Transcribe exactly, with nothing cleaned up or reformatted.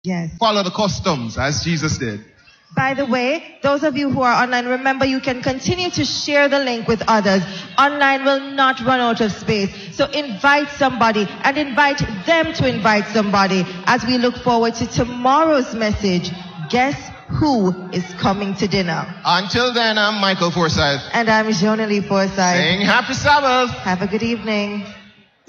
Yes. Follow the customs as Jesus did. By the way, those of you who are online, remember you can continue to share the link with others. Online will not run out of space. So invite somebody and invite them to invite somebody as we look forward to tomorrow's message. Guess who is coming to dinner? Until then, I'm Michael Forsyth. And I'm Jonali Forsyth. Saying happy Sabbath. Have a good evening.